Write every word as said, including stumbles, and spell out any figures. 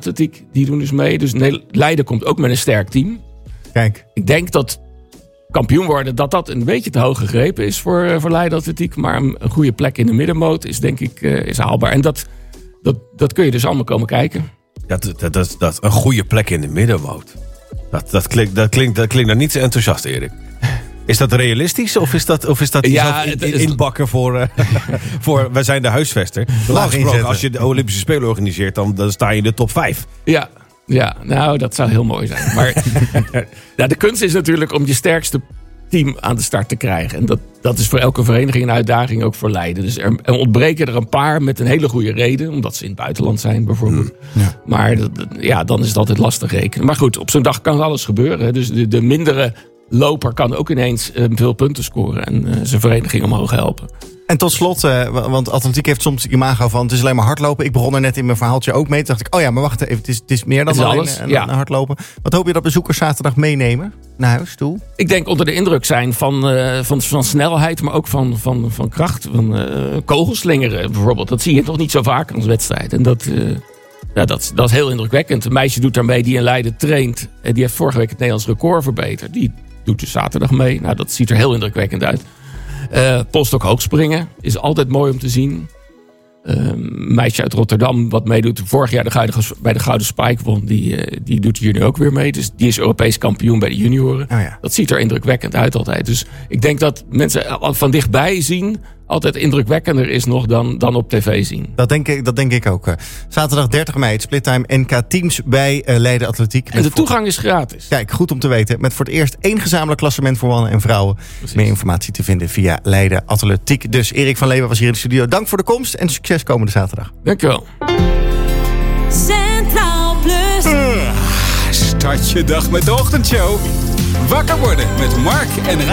Atletiek, die doen dus mee. Dus Leiden komt ook met een sterk team. Kijk. Ik denk dat kampioen worden, dat dat een beetje te hoog gegrepen is voor, voor Leiden Atletiek. Maar een, een goede plek in de middenmoot is denk ik uh, is haalbaar. En dat, dat, dat kun je dus allemaal komen kijken. Ja, dat, dat, dat, dat, een goede plek in de middenmoot. Dat, dat, klinkt, dat, klinkt, dat klinkt nou niet zo enthousiast, Erik. Is dat realistisch of is dat, of is dat ja, in, in, inbakken voor, uh, voor... Wij zijn de huisvester. Normaal gesproken, als je de Olympische Spelen organiseert, dan, dan sta je in de top vijf. Ja, ja, nou, dat zou heel mooi zijn. Maar nou, de kunst is natuurlijk om je sterkste team aan de start te krijgen. En dat, dat is voor elke vereniging een uitdaging, ook voor Leiden. Dus er, er ontbreken er een paar met een hele goede reden. Omdat ze in het buitenland zijn, bijvoorbeeld. Mm, ja. Maar dat, ja, dan is het altijd lastig rekenen. Maar goed, op zo'n dag kan alles gebeuren. Dus de, de mindere loper kan ook ineens uh, veel punten scoren en uh, zijn vereniging omhoog helpen. En tot slot, uh, want atletiek heeft soms imago van het is alleen maar hardlopen. Ik begon er net in mijn verhaaltje ook mee. Toen dacht ik, oh ja, maar wacht even, het is, het is meer dan is alleen alles, uh, ja. hardlopen. Wat hoop je dat bezoekers zaterdag meenemen naar huis toe? Ik denk onder de indruk zijn van, uh, van, van snelheid, maar ook van, van, van kracht. Van uh, kogelslingeren bijvoorbeeld. Dat zie je toch niet zo vaak als wedstrijd. En dat... Uh, Ja, dat, dat is heel indrukwekkend. Een meisje doet daarmee die in Leiden traint. En die heeft vorige week het Nederlands record verbeterd. Die doet dus zaterdag mee. Nou, dat ziet er heel indrukwekkend uit. Uh, polstok hoogspringen is altijd mooi om te zien. Uh, een meisje uit Rotterdam wat meedoet. Vorig jaar de gouden, bij de Gouden Spike won. Die, uh, die doet hier nu ook weer mee. Dus die is Europees kampioen bij de junioren. Oh ja. Dat ziet er indrukwekkend uit altijd. Dus ik denk dat mensen van dichtbij zien altijd indrukwekkender is nog dan, dan op tv zien. Dat denk ik, dat denk ik ook. Zaterdag dertig mei, het Splittime N K Teams bij uh, Leiden Atletiek. En de toegang is gratis. Kijk, goed om te weten. Met voor het eerst één gezamenlijk klassement voor mannen en vrouwen. Precies. Meer informatie te vinden via Leiden Atletiek. Dus Erik van Leeuwen was hier in de studio. Dank voor de komst en succes komende zaterdag. Dankjewel. Centraal Plus. Uh, start je dag met de ochtendshow. Wakker worden met Mark en Ra.